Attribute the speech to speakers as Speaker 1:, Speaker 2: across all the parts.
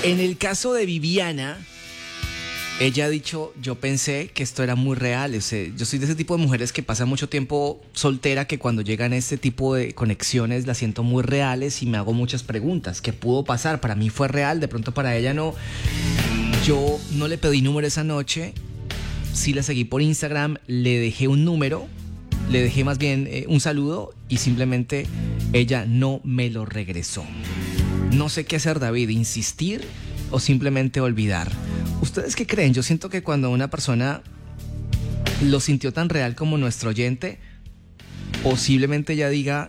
Speaker 1: En el caso de Viviana, ella ha dicho, yo pensé que esto era muy real. O sea, yo soy de ese tipo de mujeres que pasan mucho tiempo soltera, que cuando llegan a este tipo de conexiones las siento muy reales y me hago muchas preguntas. ¿Qué pudo pasar? Para mí fue real, de pronto para ella no. Yo no le pedí número esa noche, sí la seguí por Instagram, le dejé un número, le dejé más bien un saludo y simplemente ella no me lo regresó. No sé qué hacer, David, insistir o simplemente olvidar. ¿Ustedes qué creen? Yo siento que cuando una persona lo sintió tan real como nuestro oyente, posiblemente ella diga,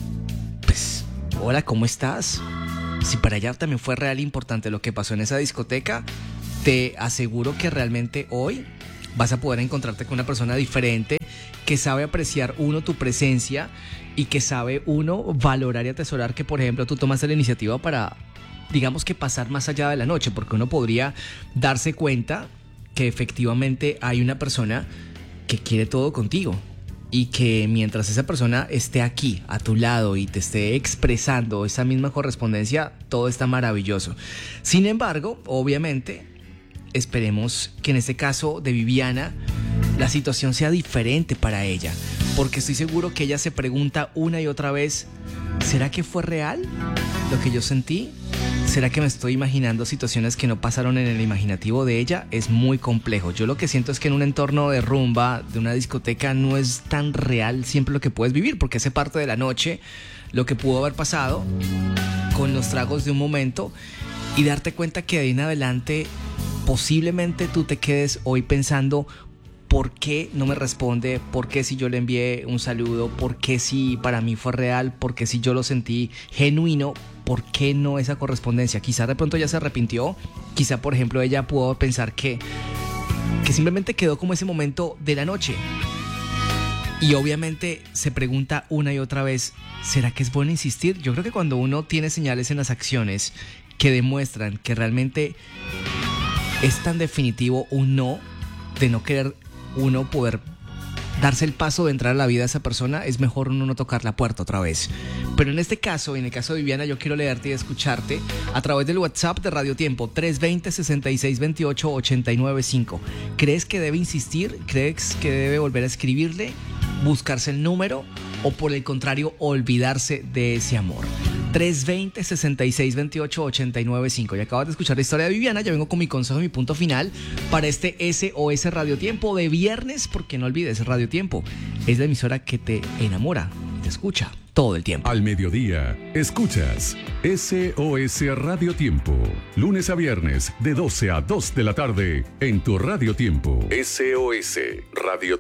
Speaker 1: pues, hola, ¿cómo estás? Si para ella también fue real e importante lo que pasó en esa discoteca, te aseguro que realmente hoy vas a poder encontrarte con una persona diferente que sabe apreciar, uno, tu presencia y que sabe, uno, valorar y atesorar que, por ejemplo, tú tomaste la iniciativa para, digamos que pasar más allá de la noche, porque uno podría darse cuenta que efectivamente hay una persona que quiere todo contigo y que mientras esa persona esté aquí a tu lado y te esté expresando esa misma correspondencia, todo está maravilloso. Sin embargo, obviamente, esperemos que en este caso de Viviana la situación sea diferente para ella, porque estoy seguro que ella se pregunta una y otra vez, ¿será que fue real lo que yo sentí? ¿Será que me estoy imaginando situaciones que no pasaron en el imaginativo de ella? Es muy complejo. Yo lo que siento es que en un entorno de rumba, de una discoteca, no es tan real siempre lo que puedes vivir, porque hace parte de la noche, lo que pudo haber pasado con los tragos de un momento y darte cuenta que de ahí en adelante posiblemente tú te quedes hoy pensando, ¿por qué no me responde? ¿Por qué si yo le envié un saludo? ¿Por qué si para mí fue real? ¿Por qué si yo lo sentí genuino? ¿Por qué no esa correspondencia? Quizá de pronto ya se arrepintió. Quizá, por ejemplo, ella pudo pensar que simplemente quedó como ese momento de la noche. Y obviamente se pregunta una y otra vez, ¿será que es bueno insistir? Yo creo que cuando uno tiene señales en las acciones que demuestran que realmente es tan definitivo un no, de no querer uno poder darse el paso de entrar a la vida de esa persona, es mejor uno no tocar la puerta otra vez. Pero en este caso, en el caso de Viviana, yo quiero leerte y escucharte a través del WhatsApp de Radio Tiempo 320-6628-895. ¿Crees que debe insistir? ¿Crees que debe volver a escribirle? ¿Buscarse el número? ¿O por el contrario, olvidarse de ese amor? 320-6628-895. Y acabas de escuchar la historia de Viviana. Ya vengo con mi consejo y mi punto final para este SOS Radio Tiempo de viernes, porque no olvides, Radio Tiempo es la emisora que te enamora y te escucha todo el tiempo.
Speaker 2: Al mediodía, escuchas SOS Radio Tiempo. Lunes a viernes, de 12 a 2 de la tarde, en tu Radio Tiempo. SOS Radio Tiempo.